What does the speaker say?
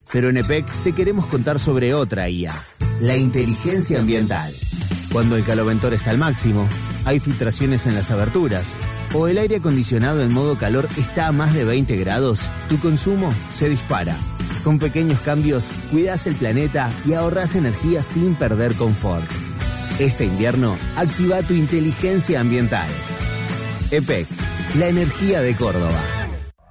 Pero en EPEC te queremos contar sobre otra IA, la inteligencia ambiental. Cuando el caloventor está al máximo, hay filtraciones en las aberturas, o el aire acondicionado en modo calor está a más de 20 grados, tu consumo se dispara. Con pequeños cambios, cuidas el planeta y ahorras energía sin perder confort. Este invierno, activa tu inteligencia ambiental. EPEC, la energía de Córdoba.